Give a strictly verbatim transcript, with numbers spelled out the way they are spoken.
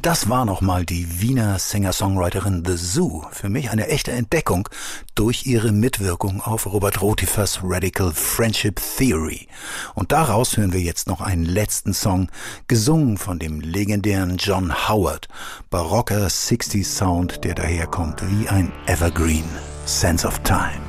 Das war nochmal die Wiener Singer-Songwriterin The Zoo. Für mich eine echte Entdeckung durch ihre Mitwirkung auf Robert Rotifers Radical Friendship Theory. Und daraus hören wir jetzt noch einen letzten Song, gesungen von dem legendären John Howard. Barocker sechziger Sound, der daherkommt wie ein Evergreen. Sense of Time.